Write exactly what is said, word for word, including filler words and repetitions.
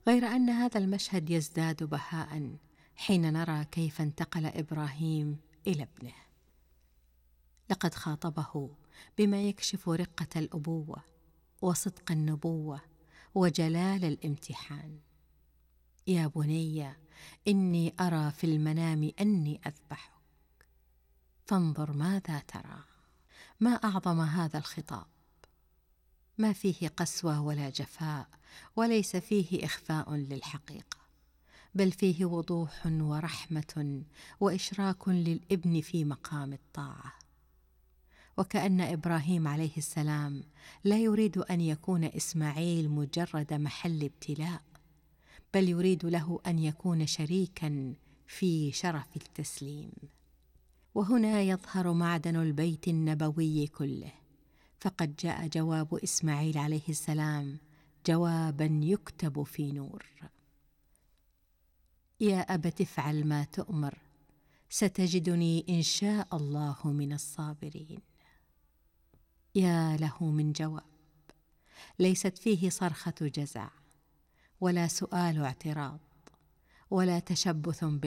غير أن هذا المشهد يزداد بهاء حين نرى كيف انتقل إبراهيم إلى ابنه. لقد خاطبه بما يكشف رقة الأبوة وصدق النبوة وجلال الامتحان. يا بني إني أرى في المنام أني أذبحك فانظر ماذا ترى. ما أعظم هذا الخطاب، ما فيه قسوة ولا جفاء، وليس فيه إخفاء للحقيقة، بل فيه وضوح ورحمة وإشراك للابن في مقام الطاعة. وكأن إبراهيم عليه السلام لا يريد أن يكون إسماعيل مجرد محل ابتلاء، بل يريد له أن يكون شريكا في شرف التسليم. وهنا يظهر معدن البيت النبوي كله، فقد جاء جواب إسماعيل عليه السلام جوابا يكتب في نور. يا أبت افعل ما تؤمر ستجدني إن شاء الله من الصابرين. يا له من جواب ليست فيه صرخة جزع ولا سؤال اعتراض ولا تشبث